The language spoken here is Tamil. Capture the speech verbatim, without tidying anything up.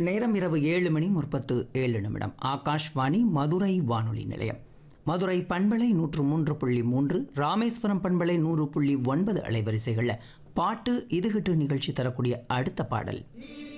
நேரம் இரவு ஏழு மணி முப்பத்து ஏழு நிமிடம். ஆகாஷ்வாணி மதுரை வானொலி நிலையம். மதுரை பண்பலை நூற்று மூன்று புள்ளி மூன்று, ராமேஸ்வரம் பண்பலை நூறு புள்ளி ஒன்பது அலைவரிசைகளில் பாட்டு இதுகிட்டு நிகழ்ச்சி தரக்கூடிய அடுத்த பாடல்